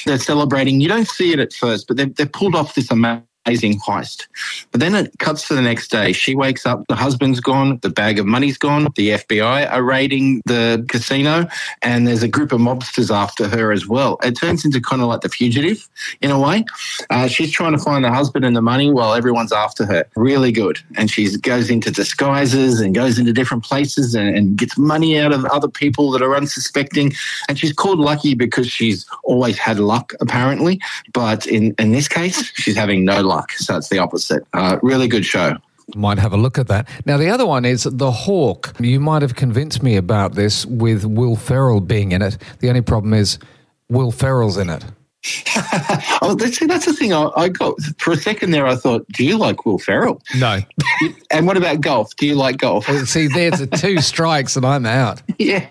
They're celebrating. You don't see it at first, but they've pulled off this amazing heist. But then it cuts to the next day. She wakes up, the husband's gone, the bag of money's gone, the FBI are raiding the casino, and there's a group of mobsters after her as well. It turns into kind of like The Fugitive in a way. She's trying to find the husband and the money while everyone's after her. Really good. And she goes into disguises and goes into different places and gets money out of other people that are unsuspecting. And she's called lucky because she's always had luck, apparently. But in this case, she's having no luck. So it's the opposite. Really good show. Might have a look at that. Now, the other one is The Hawk. You might have convinced me about this with Will Ferrell being in it. The only problem is Will Ferrell's in it. Oh, that's the thing. I got for a second there. I thought, do you like Will Ferrell? No. And what about golf? Do you like golf? Well, see, there's the two strikes and I'm out. Yeah.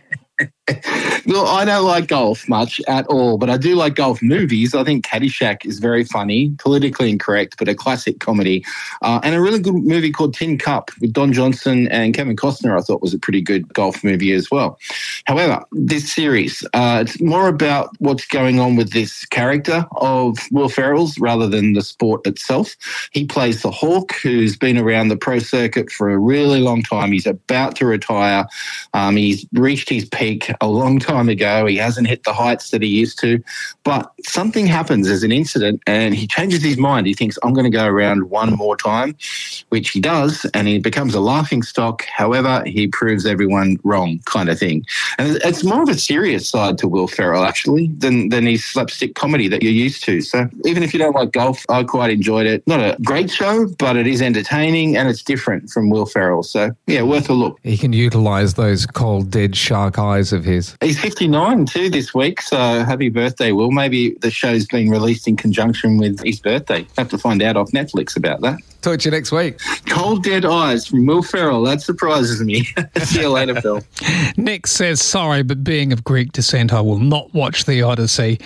Well, I don't like golf much at all, but I do like golf movies. I think Caddyshack is very funny, politically incorrect, but a classic comedy. And a really good movie called Tin Cup with Don Johnson and Kevin Costner, I thought was a pretty good golf movie as well. However, this series, it's more about what's going on with this character of Will Ferrell's rather than the sport itself. He plays the Hawk, who's been around the pro circuit for a really long time. He's about to retire. He's reached his peak a long time ago. He hasn't hit the heights that he used to, but something happens as an incident and he changes his mind. He thinks, I'm going to go around one more time, which he does, and he becomes a laughing stock. However, he proves everyone wrong kind of thing. And it's more of a serious side to Will Ferrell, actually, than his slapstick comedy that you're used to. So even if you don't like golf, I quite enjoyed it. Not a great show, but it is entertaining and it's different from Will Ferrell. So, yeah, worth a look. He can utilise those cold, dead shark eyes of his. He's 59 too this week, so happy birthday, Will. Maybe the show's being released in conjunction with his birthday. Have to find out off Netflix about that. Talk to you next week. Cold Dead Eyes from Will Ferrell. That surprises me. See you later, Phil. Nick says, sorry, but being of Greek descent, I will not watch The Odyssey,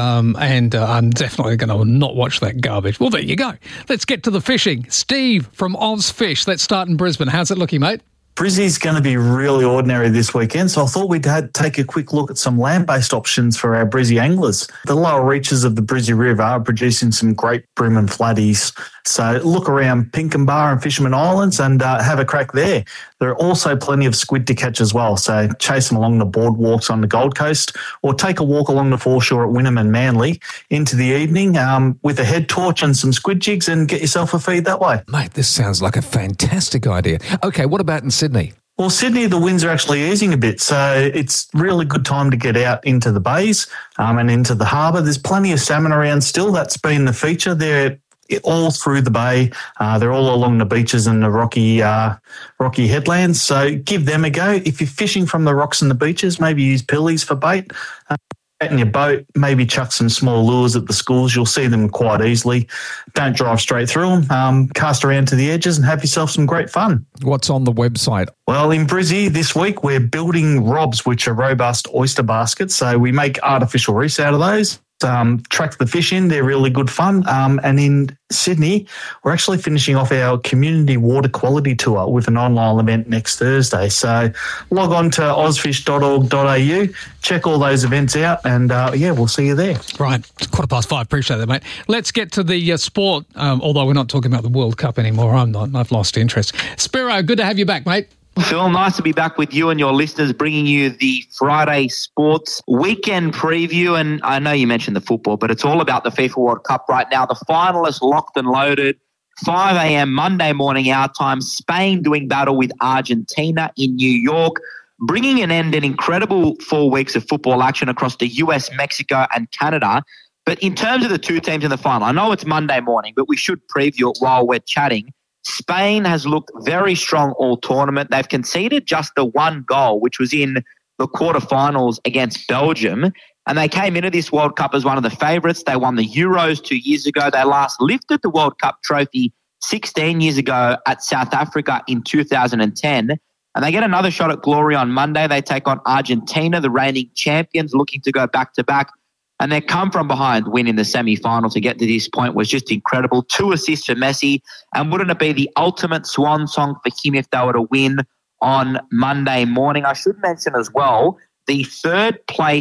and I'm definitely going to not watch that garbage. Well, there you go. Let's get to the fishing. Steve from Ozfish. Let's start in Brisbane. How's it looking, mate? Brizzy's going to be really ordinary this weekend, so I thought we'd take a quick look at some land-based options for our Brizzy anglers. The lower reaches of the Brizzy River are producing some great bream and flatties, so look around Pinkenbar and Fisherman Islands and have a crack there. There are also plenty of squid to catch as well, so chase them along the boardwalks on the Gold Coast or take a walk along the foreshore at Wynnum and Manly into the evening with a head torch and some squid jigs and get yourself a feed that way. Mate, this sounds like a fantastic idea. Okay, what about in Sydney? Well, Sydney, the winds are actually easing a bit, so it's really good time to get out into the bays and into the harbour. There's plenty of salmon around still. That's been the feature. They're all through the bay. They're all along the beaches and the rocky headlands, so give them a go. If you're fishing from the rocks and the beaches, maybe use pillies for bait. In your boat, maybe chuck some small lures at the schools. You'll see them quite easily. Don't drive straight through them. Cast around to the edges and have yourself some great fun. What's on the website? Well, in Brizzy this week, we're building robs, which are robust oyster baskets. So we make artificial reefs out of those. Track the fish in. They're really good fun. And in Sydney, we're actually finishing off our community water quality tour with an online event next Thursday. So log on to ozfish.org.au, check all those events out, and we'll see you there. Right, 5:15. Appreciate that, mate. Let's get to the sport, although we're not talking about the World Cup anymore. I'm not. I've lost interest. Spiro, good to have you back, mate. Phil, nice to be back with you and your listeners, bringing you the Friday Sports Weekend Preview. And I know you mentioned the football, but it's all about the FIFA World Cup right now. The finalists locked and loaded. 5 a.m. Monday morning our time. Spain doing battle with Argentina in New York, bringing an end an incredible 4 weeks of football action across the US, Mexico and Canada. But in terms of the two teams in the final, I know it's Monday morning, but we should preview it while we're chatting. Spain has looked very strong all tournament. They've conceded just the one goal, which was in the quarterfinals against Belgium. And they came into this World Cup as one of the favourites. They won the Euros 2 years ago. They last lifted the World Cup trophy 16 years ago at South Africa in 2010. And they get another shot at glory on Monday. They take on Argentina, the reigning champions, looking to go back-to-back. And their come-from-behind win in the semi-final to get to this point was just incredible. 2 assists for Messi. And wouldn't it be the ultimate swan song for him if they were to win on Monday morning? I should mention as well, the third-place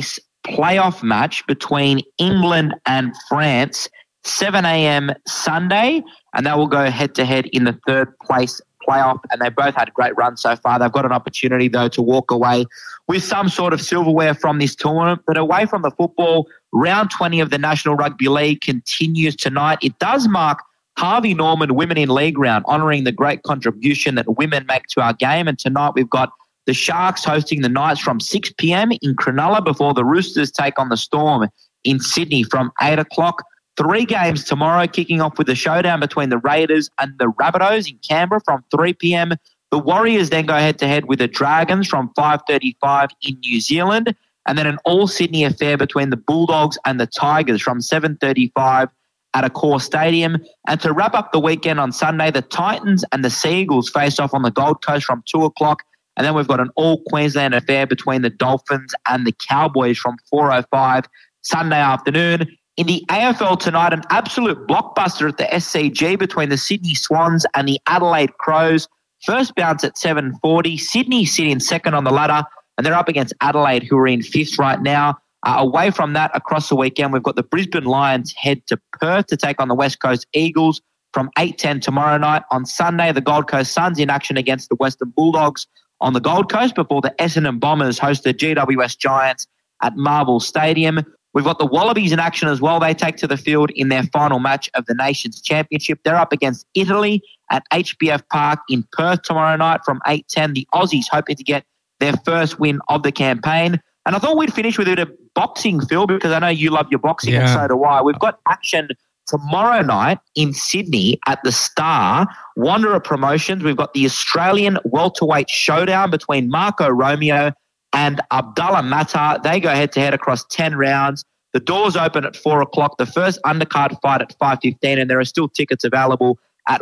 playoff match between England and France, 7 a.m. Sunday, and they will go head-to-head in the third place playoff, and they both had great runs so far. They've got an opportunity, though, to walk away with some sort of silverware from this tournament. But away from the football, round 20 of the National Rugby League continues tonight. It does mark Harvey Norman Women in League round, honouring the great contribution that women make to our game. And tonight we've got the Sharks hosting the Knights from 6 p.m. in Cronulla before the Roosters take on the Storm in Sydney from 8 o'clock. 3 games tomorrow, kicking off with the showdown between the Raiders and the Rabbitohs in Canberra from 3 p.m. The Warriors then go head-to-head with the Dragons from 5:35 in New Zealand, and then an all-Sydney affair between the Bulldogs and the Tigers from 7:35 at Accor Stadium. And to wrap up the weekend on Sunday, the Titans and the Seagulls face off on the Gold Coast from 2 o'clock, and then we've got an all-Queensland affair between the Dolphins and the Cowboys from 4:05 Sunday afternoon. In the AFL tonight, an absolute blockbuster at the SCG between the Sydney Swans and the Adelaide Crows. First bounce at 7:40. Sydney sit in second on the ladder, and they're up against Adelaide, who are in fifth right now. Away from that, across the weekend, we've got the Brisbane Lions head to Perth to take on the West Coast Eagles from 8:10 tomorrow night. On Sunday, the Gold Coast Suns in action against the Western Bulldogs on the Gold Coast before the Essendon Bombers host the GWS Giants at Marvel Stadium. We've got the Wallabies in action as well. They take to the field in their final match of the Nations Championship. They're up against Italy at HBF Park in Perth tomorrow night from 8:10. The Aussies hoping to get their first win of the campaign. And I thought we'd finish with a bit of boxing, Phil, because I know you love your boxing and so do I. We've got action tomorrow night in Sydney at the Star. Wanderer Promotions. We've got the Australian welterweight showdown between Marco Romeo and Abdullah Matar. They go head-to-head across 10 rounds. The doors open at 4 o'clock. The first undercard fight at 5:15, and there are still tickets available at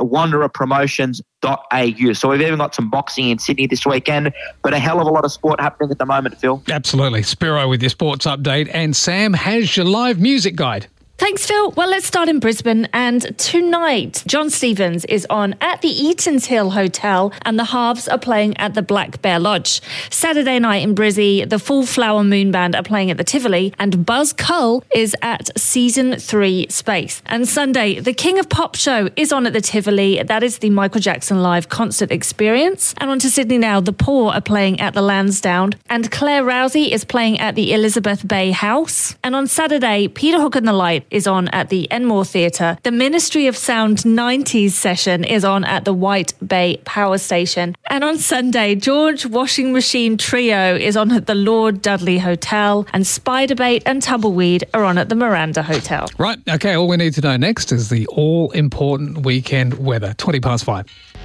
wandererpromotions.au. So we've even got some boxing in Sydney this weekend, but a hell of a lot of sport happening at the moment, Phil. Absolutely. Spiro with your sports update, and Sam has your live music guide. Thanks, Phil. Well, let's start in Brisbane. And tonight, John Stevens is on at the Eatons Hill Hotel and the Halves are playing at the Black Bear Lodge. Saturday night in Brizzy, the Full Flower Moon Band are playing at the Tivoli and Buzz Cull is at Season 3 Space. And Sunday, the King of Pop show is on at the Tivoli. That is the Michael Jackson live concert experience. And on to Sydney now, the Poor are playing at the Lansdowne and Claire Rousey is playing at the Elizabeth Bay House. And on Saturday, Peter Hook and the Light is on at the Enmore Theatre. The Ministry of Sound 90s session is on at the White Bay Power Station. And on Sunday, George Washing Machine Trio is on at the Lord Dudley Hotel and Spiderbait and Tumbleweed are on at the Miranda Hotel. Right, okay, all we need to know next is the all-important weekend weather, 5:20.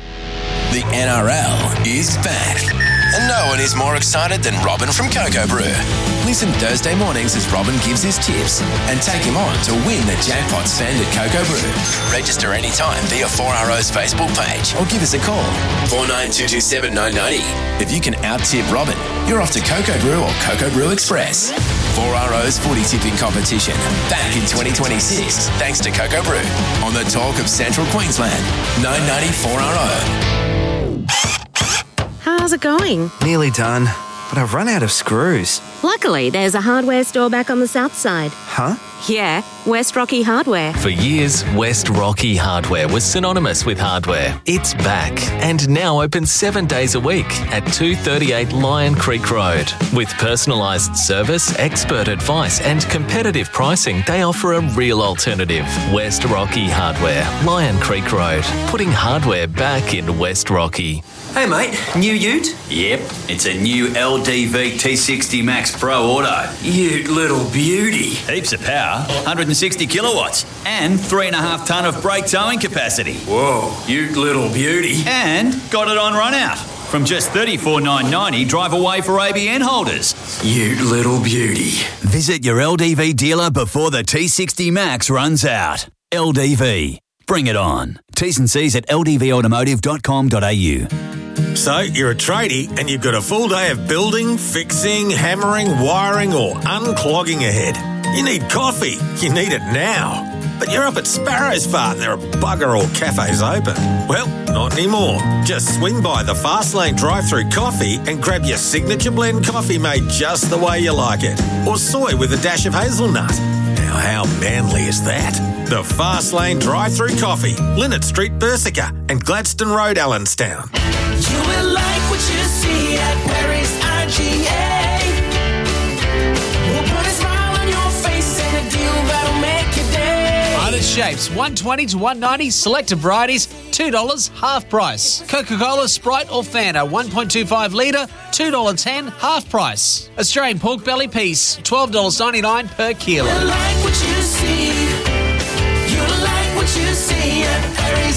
The NRL is back. And no one is more excited than Robin from Cocoa Brew. Listen Thursday mornings as Robin gives his tips and take him on to win the jackpot spend at Cocoa Brew. Register anytime via 4RO's Facebook page or give us a call, 49227990. If you can out-tip Robin, you're off to Cocoa Brew or Cocoa Brew Express. 4RO's footy tipping competition back in 2026 thanks to Cocoa Brew on the talk of Central Queensland, 990 4RO. How's it going? Nearly done, but I've run out of screws. Luckily, there's a hardware store back on the south side. Huh? Yeah, West Rocky Hardware. For years, West Rocky Hardware was synonymous with hardware. It's back and now open 7 days a week at 238 Lion Creek Road. With personalised service, expert advice and competitive pricing, they offer a real alternative. West Rocky Hardware, Lion Creek Road, putting hardware back in West Rocky. Hey mate, new ute? Yep, it's a new LDV T60 Max Pro Auto. Ute little beauty. Heaps of power, 160 kilowatts, and 3.5 tonne of brake towing capacity. Whoa, ute little beauty. And got it on run out. From just $34,990 drive away for ABN holders. Ute little beauty. Visit your LDV dealer before the T60 Max runs out. LDV. Bring it on. T's and C's at ldvautomotive.com.au. So, you're a tradie and you've got a full day of building, fixing, hammering, wiring or unclogging ahead. You need coffee. You need it now. But you're up at Sparrow's Fart and there are bugger all cafes open. Well, not anymore. Just swing by the Fastlane drive-thru coffee and grab your signature blend coffee made just the way you like it. Or soy with a dash of hazelnut. Now, how manly is that? The Fastlane drive-thru coffee, Linnet Street, Bersica, and Gladstone Road, Allenstown. You will like what you see at Perry's IGA. We'll put a smile on your face and a deal that'll make your day. Otis Shapes, $1.20 to $1.90. Selected varieties, $2 half price. Coca-Cola, Sprite or Fanta, 1.25 litre, $2.10 half price. Australian pork belly piece, $12.99 per kilo. You like what you see. You like what you see at Perry's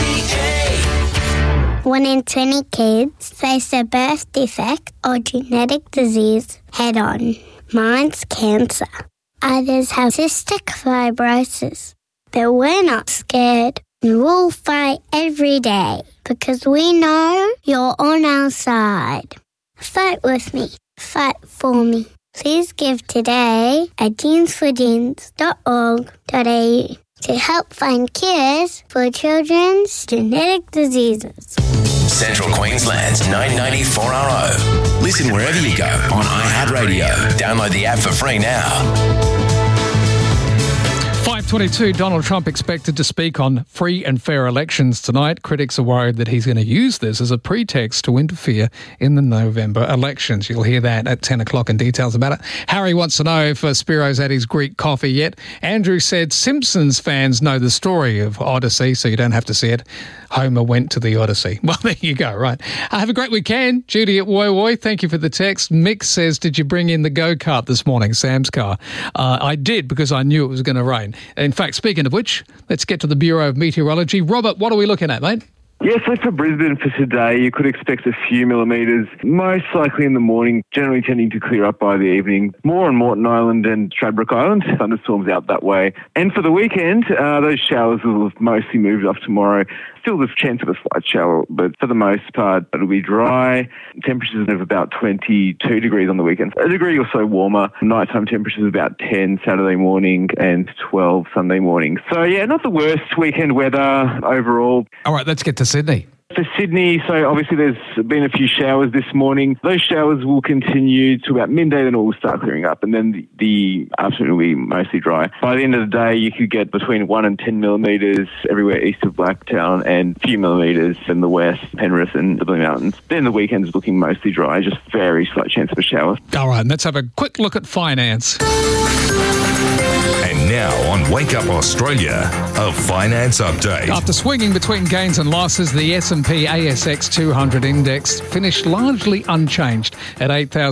IGA. 1 in 20 kids face a birth defect or genetic disease head-on. Mine's cancer. Others have cystic fibrosis. But we're not scared. We'll fight every day because we know you're on our side. Fight with me. Fight for me. Please give today at jeansforjeans.org.au to help find cures for children's genetic diseases. Central Queensland's 990 4RO. Listen wherever you go on iHeartRadio. Download the app for free now. 5:22, Donald Trump expected to speak on free and fair elections tonight. Critics are worried that he's going to use this as a pretext to interfere in the November elections. You'll hear that at 10 o'clock and details about it. Harry wants to know if Spiro's had his Greek coffee yet. Andrew said Simpsons fans know the story of Odyssey, so you don't have to see it. Homer went to the Odyssey. Well, there you go, right. Have a great weekend. Judy at Woy Woy, thank you for the text. Mick says, did you bring in the go-kart this morning, Sam's car? I did, because I knew it was going to rain. In fact, speaking of which, let's get to the Bureau of Meteorology. Robert, what are we looking at, mate? Yeah, so for Brisbane for today, you could expect a few millimetres, most likely in the morning, generally tending to clear up by the evening. More on Moreton Island and Stradbroke Island, thunderstorms out that way. And for the weekend, those showers will have mostly moved off tomorrow. Still there's a chance of a slight shower, but for the most part, it'll be dry. Temperatures of about 22 degrees on the weekend. A degree or so warmer. Nighttime temperatures about 10 Saturday morning and 12 Sunday morning. So, yeah, not the worst weekend weather overall. All right, let's get to Sydney. For Sydney, so obviously there's been a few showers this morning. Those showers will continue to about midday, then it will start clearing up, and then the afternoon will be mostly dry. By the end of the day, you could get between 1 and 10 millimetres everywhere east of Blacktown and a few millimetres in the west, Penrith and the Blue Mountains. Then the weekend's looking mostly dry, just very slight chance of a shower. All right, let's have a quick look at finance. And now on Wake Up Australia, a finance update. After swinging between gains and losses, the S&P ASX 200 index finished largely unchanged at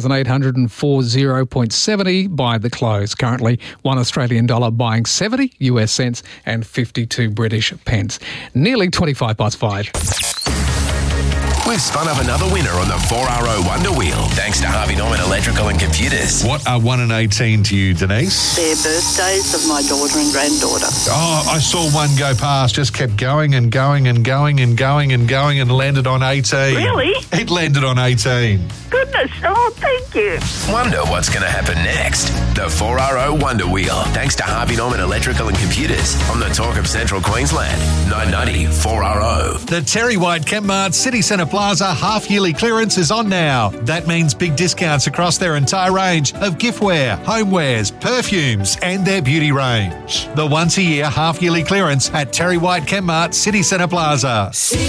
8,840.70 by the close. Currently, $1 Australian buying 70 US cents and 52 British pence. Nearly 25 past 5. We've spun up another winner on the 4RO Wonder Wheel, thanks to Harvey Norman Electrical and Computers. What are 1 and 18 to you, Denise? They're birthdays of my daughter and granddaughter. Oh, I saw one go past, just kept going and going and going and going and going and landed on 18. Really? It landed on 18. Goodness, oh, thank you. Wonder what's going to happen next. The 4RO Wonder Wheel, thanks to Harvey Norman Electrical and Computers on the Talk of Central Queensland, 990 4RO. The Terry White Kmart City Centre Plaza half-yearly clearance is on now. That means big discounts across their entire range of giftware, homewares, perfumes and their beauty range. The once-a-year half-yearly clearance at Terry White Kmart City Centre Plaza.